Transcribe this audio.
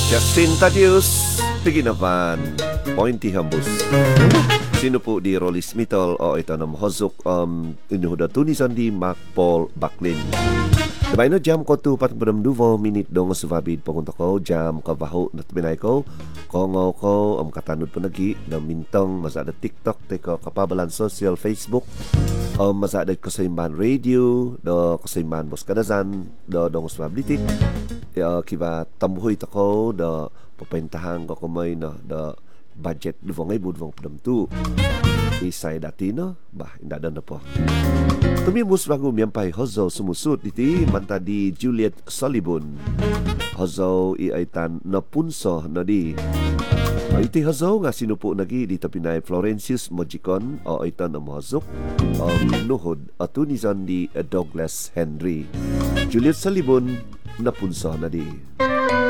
Justin Tadius, Piginapan, Pointy Hambus. Sino po di Rollis Mitol o ito na mahozok inuhuda tunisan di Mac Paul Backlin. Dabay no jam ko 4 minute dong suvabid pagunta ko jam kabaho na tabinay ko kongo ko katanod po nagi na mintong masada TikTok teko kapabalan social Facebook masada ko sa imban radio do ko sa imban bos kadazan do dong suvability kiba tambuhoy tako do papentahan ko kumay no do budget duvong ay budvong padam tu isay dati no bah inda na po tumimus bago miyampay hozo sumusut iti manta di Juliet Solibon hozo iaitan na punso na di iti hozo nga sinupo nagi di tapinay Florencius Mojicon o itan na mahozok nuhod atunizan di Douglas Henry Juliet Solibon na punso na di